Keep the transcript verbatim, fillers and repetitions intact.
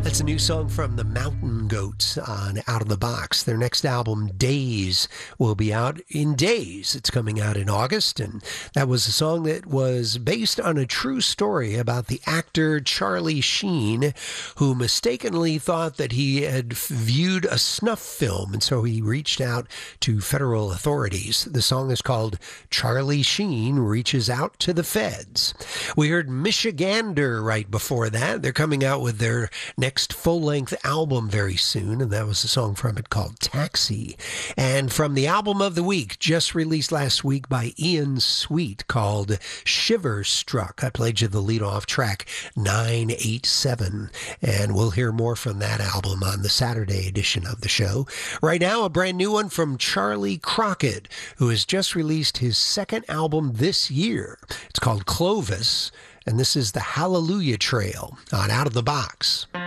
That's a new song from the Mountain Goats on Out of the Box. Their next album, Days, will be out in days. It's coming out in August, and that was a song that was based on a true story about the actor Charlie Sheen, who mistakenly thought that he had viewed a snuff film, and so he reached out to federal authorities. The song is called Charlie Sheen Reaches Out to the Feds. We heard Michigander right before that. They're coming out with their next full-length album very soon, and that was a song from it called Taxi. And from the album of the week, just released last week by Ian Sweet, called Shiver Struck. I played you the lead-off track, nine eight seven, and we'll hear more from that album on the Saturday edition of the show. Right now, a brand new one from Charlie Crockett, who has just released his second album this year. It's called Clovis, and this is the Hallelujah Trail on Out of the Box.